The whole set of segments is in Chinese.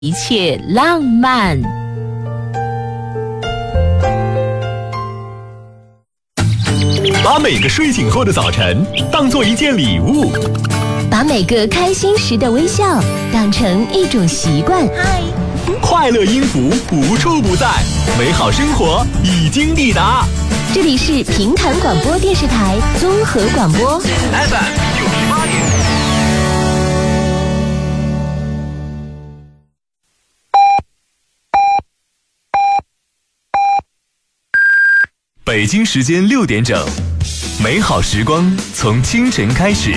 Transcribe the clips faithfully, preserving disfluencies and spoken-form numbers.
一切浪漫。 把每个睡醒后的早晨当做一件礼物， 把每个开心时的微笑当成一种习惯。 嗨， 快乐音符无处不在，美好生活已经抵达。 这里是平潭广播电视台综合广播 F M 九十八点。北京时间六点整，美好时光从清晨开始。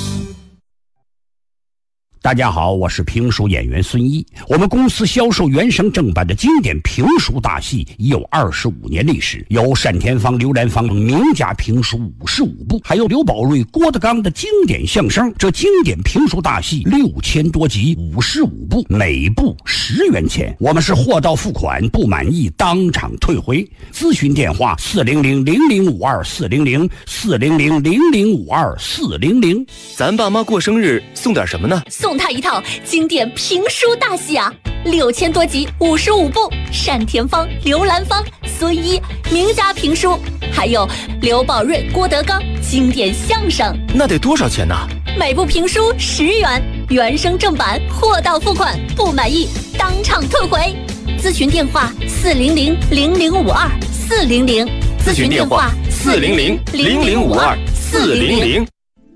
大家好，我是评书演员孙一。我们公司销售原声正版的经典评书大戏已有二十五年历史，有单田芳、刘兰芳名家评书五十五部，还有刘宝瑞、郭德纲的经典相声。这经典评书大戏六千多集，五十五部，每部十元钱。我们是货到付款，不满意当场退回。咨询电话：四零零零零五二四零零四零零零零五二四零零。 咱爸妈过生日送点什么呢？ 送他一套经典评书大戏啊，六千多集，五十五部，单田芳、刘兰芳、孙一名家评书，还有刘宝瑞、郭德纲经典相声。 那得多少钱呢？ 每部评书十元，原声正版，货到付款，不满意当场退回。咨询电话：四零零零零五二四零零。 咨询电话：四零零零零五二四零零。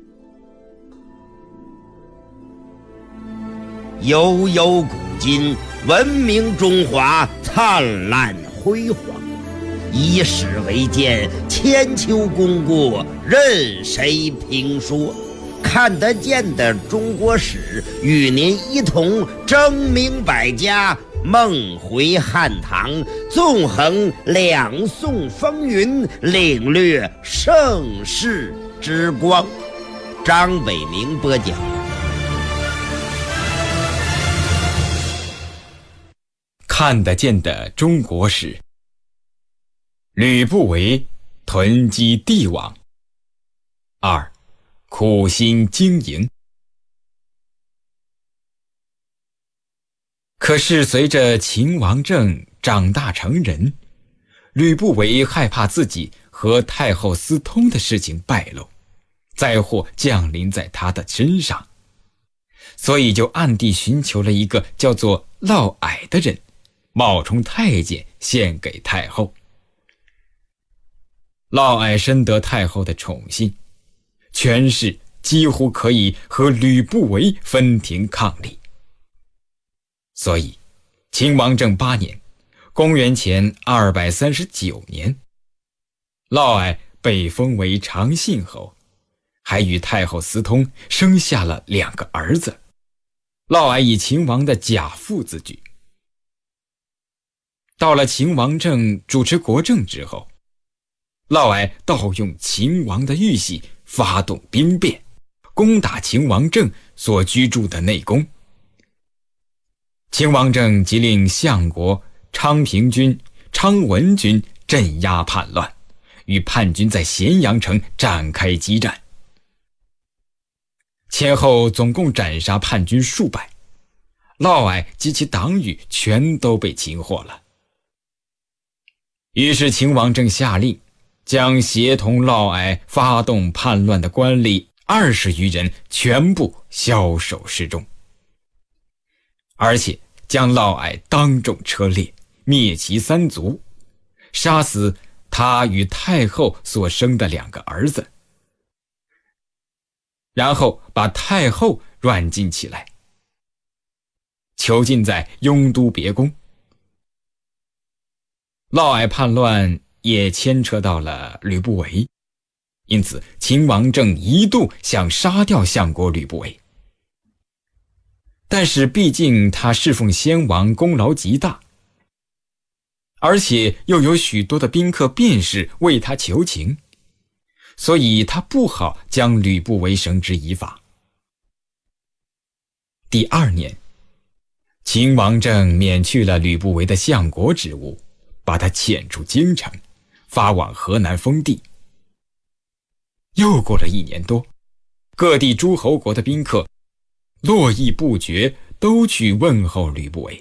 悠悠古今，文明中华灿烂辉煌。以史为鉴，千秋功过任谁评说？看得见的中国史，与您一同争明百家，梦回汉唐，纵横两宋风云，领略盛世之光。张伟明播讲。 看得见的中国史。吕不韦囤积帝王。二，苦心经营。可是随着秦王政长大成人，吕不韦害怕自己和太后私通的事情败露，灾祸降临在他的身上，所以就暗地寻求了一个叫做嫪毐的人，冒充太监献给太后。嫪毐深得太后的宠信，权势几乎可以和吕不韦分庭抗礼。所以秦王政八年，公元前二百三十九年，嫪毐被封为长信侯，还与太后私通，生下了两个儿子。嫪毐以秦王的假父自居。到了秦王政主持国政之后，嫪毐盗用秦王的玉玺，发动兵变，攻打秦王政所居住的内宫。秦王政即令相国昌平君、昌文君镇压叛乱，与叛军在咸阳城展开激战。前后总共斩杀叛军数百，嫪毐及其党羽全都被擒获了。于是秦王政下令，将协同嫪毐发动叛乱的官吏二十余人全部枭首示众，而且将嫪毐当众车裂，灭其三族，杀死他与太后所生的两个儿子，然后把太后软禁起来，囚禁在雍都别宫。嫪毐叛乱也牵扯到了吕不韦，因此秦王政一度想杀掉相国吕不韦。但是毕竟他侍奉先王功劳极大，而且又有许多的宾客便士为他求情，所以他不好将吕不韦绳之以法。第二年，秦王政免去了吕不韦的相国职务，把他遣出京城，发往河南封地。又过了一年多，各地诸侯国的宾客络绎不绝都去问候吕不韦。